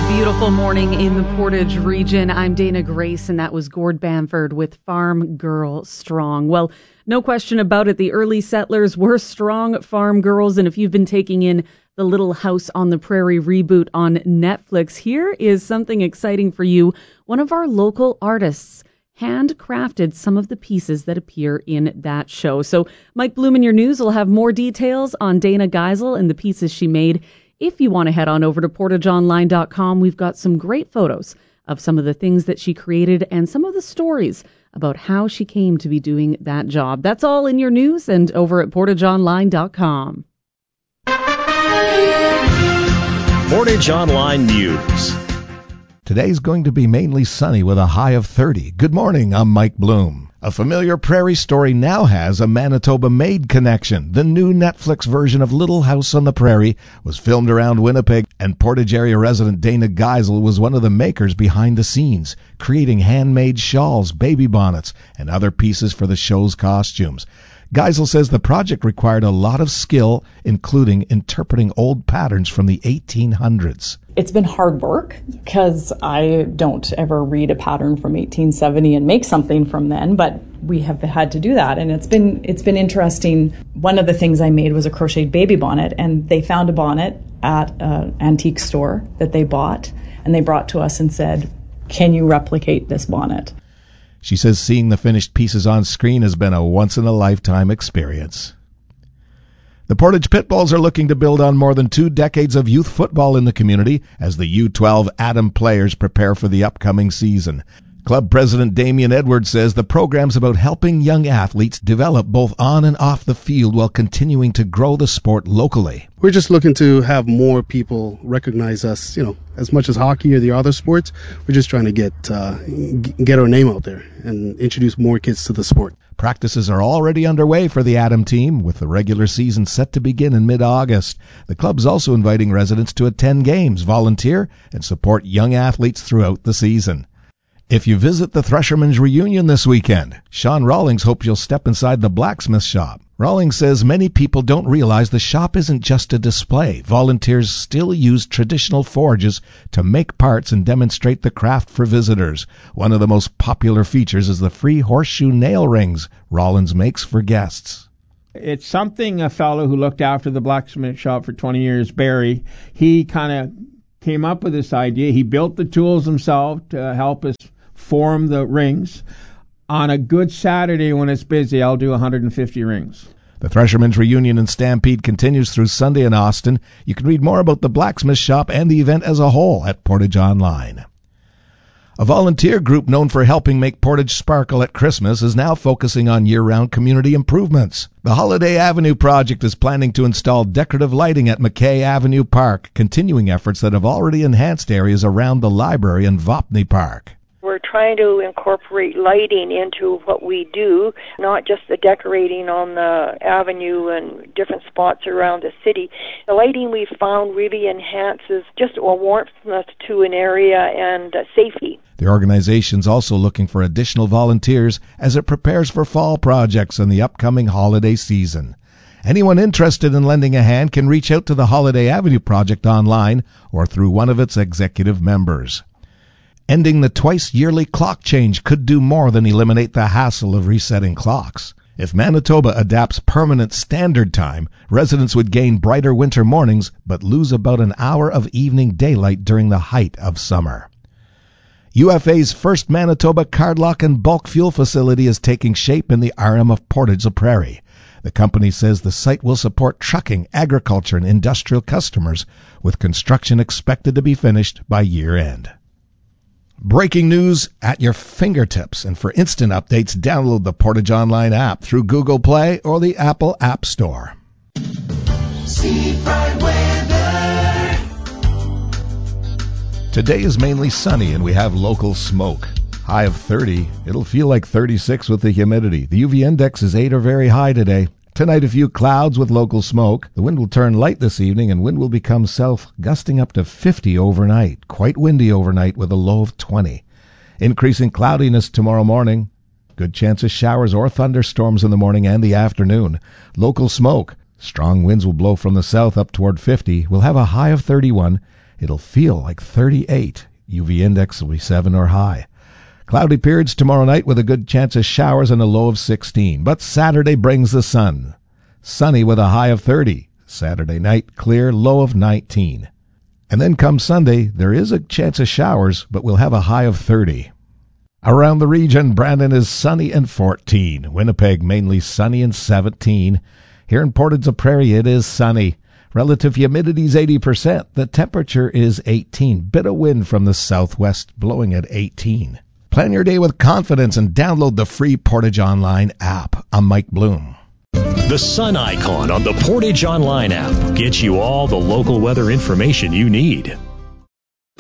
Beautiful morning in the Portage region. I'm Dana Grace, and that was Gord Bamford with Farm Girl Strong. Well, no question about it, the early settlers were strong farm girls, and if you've been taking in the Little House on the Prairie reboot on Netflix, here is something exciting for you. One of our local artists handcrafted some of the pieces that appear in that show. So Mike Bloom in your news will have more details on Dana Geisel and the pieces she made. If you want to head on over to portageonline.com, we've got some great photos of some of the things that she created and some of the stories about how she came to be doing that job. That's all in your news and over at portageonline.com. Portage Online News. Today's going to be mainly sunny with a high of 30. Good morning, I'm Mike Bloom. A familiar prairie story now has a Manitoba-made connection. The new Netflix version of Little House on the Prairie was filmed around Winnipeg, and Portage area resident Dana Geisel was one of the makers behind the scenes, creating handmade shawls, baby bonnets, and other pieces for the show's costumes. Geisel says the project required a lot of skill, including interpreting old patterns from the 1800s. It's been hard work because I don't ever read a pattern from 1870 and make something from then, but we have had to do that, and it's been interesting. One of the things I made was a crocheted baby bonnet, and they found a bonnet at an antique store that they bought, and they brought to us and said, "Can you replicate this bonnet?" She says seeing the finished pieces on screen has been a once-in-a-lifetime experience. The Portage Pitbulls are looking to build on more than 2 decades of youth football in the community as the U12 Adam players prepare for the upcoming season. Club President Damien Edwards says the program's about helping young athletes develop both on and off the field while continuing to grow the sport locally. We're just looking to have more people recognize us, as much as hockey or the other sports. We're just trying to get our name out there and introduce more kids to the sport. Practices are already underway for the Adam team, with the regular season set to begin in mid-August. The club's also inviting residents to attend games, volunteer, and support young athletes throughout the season. If you visit the Threshermen's reunion this weekend, Sean Rawlings hopes you'll step inside the blacksmith shop. Rawlings says many people don't realize the shop isn't just a display. Volunteers still use traditional forges to make parts and demonstrate the craft for visitors. One of the most popular features is the free horseshoe nail rings Rawlings makes for guests. It's something a fellow who looked after the blacksmith shop for 20 years, Barry, he kind of came up with this idea. He built the tools himself to help us form the rings. On a good Saturday when it's busy, I'll do 150 rings. The Threshermen's Reunion and Stampede continues through Sunday in Austin. You can read more about the blacksmith shop and the event as a whole at Portage Online. A volunteer group known for helping make Portage sparkle at Christmas is now focusing on year-round community improvements. The Holiday Avenue Project is planning to install decorative lighting at McKay Avenue Park, continuing efforts that have already enhanced areas around the library and Vopney Park. We're trying to incorporate lighting into what we do, not just the decorating on the avenue and different spots around the city. The lighting we found really enhances just a warmthness to an area and safety. The organization's also looking for additional volunteers as it prepares for fall projects and the upcoming holiday season. Anyone interested in lending a hand can reach out to the Holiday Avenue Project online or through one of its executive members. Ending the twice-yearly clock change could do more than eliminate the hassle of resetting clocks. If Manitoba adapts permanent standard time, residents would gain brighter winter mornings but lose about an hour of evening daylight during the height of summer. UFA's first Manitoba cardlock and bulk fuel facility is taking shape in the RM of Portage-la-Prairie. The company says the site will support trucking, agriculture, and industrial customers, with construction expected to be finished by year-end. Breaking news at your fingertips, and for instant updates, download the Portage Online app through Google Play or the Apple App Store. Seafront weather. Today is mainly sunny and we have local smoke. High of 30. It'll feel like 36 with the humidity. The UV index is 8 or very high today. Tonight, a few clouds with local smoke. The wind will turn light this evening, and wind will become south, gusting up to 50 overnight. Quite windy overnight with a low of 20. Increasing cloudiness tomorrow morning. Good chance of showers or thunderstorms in the morning and the afternoon. Local smoke. Strong winds will blow from the south up toward 50. We'll have a high of 31. It'll feel like 38. UV index will be 7 or high. Cloudy periods tomorrow night with a good chance of showers and a low of 16. But Saturday brings the sun. Sunny with a high of 30. Saturday night, clear, low of 19. And then come Sunday, there is a chance of showers, but we'll have a high of 30. Around the region, Brandon is sunny and 14. Winnipeg mainly sunny and 17. Here in Portage la Prairie, it is sunny. Relative humidity is 80%. The temperature is 18. Bit of wind from the southwest blowing at 18. Plan your day with confidence and download the free Portage Online app. I'm Mike Bloom. The sun icon on the Portage Online app gets you all the local weather information you need.